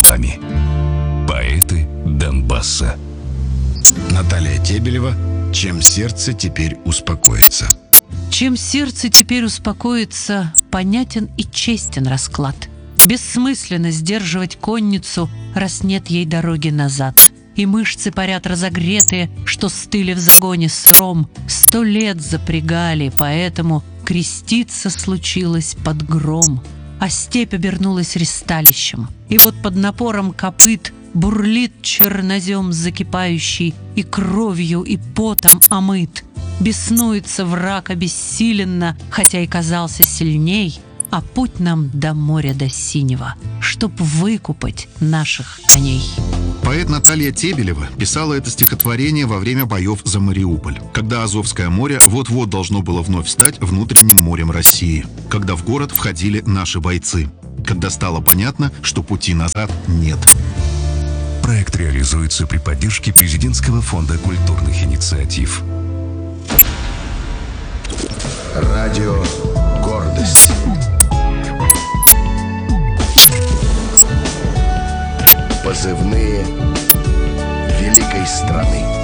вами. Поэты Донбасса. Наталья Тебелева. Чем сердце теперь успокоится. Чем сердце теперь успокоится, понятен и честен расклад. Бессмысленно сдерживать конницу, раз нет ей дороги назад. И мышцы парят разогретые, что стыли в загоне сыром. 100 лет запрягали, поэтому креститься случилось под гром. А степь обернулась ристалищем. И вот под напором копыт бурлит чернозем закипающий, и кровью, и потом омыт. Беснуется враг обессиленно, хотя и казался сильней, а путь нам до моря до синего, чтоб выкупать наших коней. Поэт Наталья Тебелева писала это стихотворение во время боев за Мариуполь, когда Азовское море вот-вот должно было вновь стать внутренним морем России, когда в город входили наши бойцы, когда стало понятно, что пути назад нет. Проект реализуется при поддержке Президентского фонда культурных инициатив. Радио «Гордость». Позывные великой страны.